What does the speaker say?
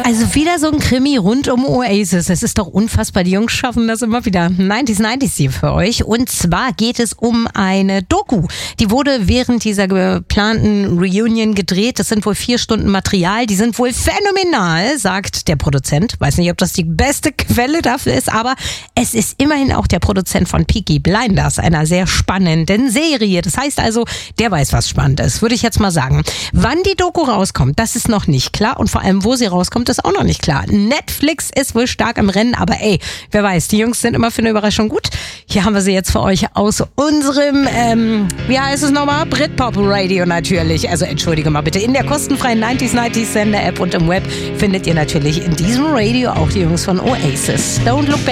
Also wieder so ein Krimi rund um Oasis. Es ist doch unfassbar. Die Jungs schaffen das immer wieder. 90s hier für euch. Und zwar geht es um eine Doku. Die wurde während dieser geplanten Reunion gedreht. Das sind wohl 4 Stunden Material. Die sind wohl phänomenal, sagt der Produzent. Weiß nicht, ob das die beste Quelle dafür ist, aber es ist immerhin auch der Produzent von Peaky Blinders, einer sehr spannenden Serie. Das heißt also, der weiß, was spannend ist, würde ich jetzt mal sagen. Wann die Doku rauskommt, das ist noch nicht klar. Und vor allem, wo sie rauskommt, ist auch noch nicht klar. Netflix ist wohl stark im Rennen, aber ey, wer weiß, die Jungs sind immer für eine Überraschung gut. Hier haben wir sie jetzt für euch aus unserem, wie heißt es nochmal? Britpop Radio natürlich. Also entschuldige mal bitte. In der kostenfreien 90s Sender App und im Web findet ihr natürlich in diesem Radio auch die Jungs von Oasis. Don't Look Back.